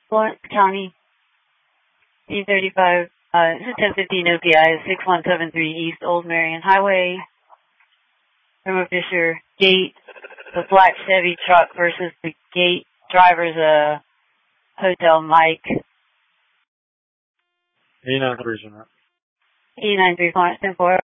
Florence County, D35, this is 1015 OPI, 6173 East Old Marion Highway. Thermo Fisher Gate, the black Chevy truck versus the Gate driver's Hotel Mike. 893, Jeanette. 893 Florence 10-4.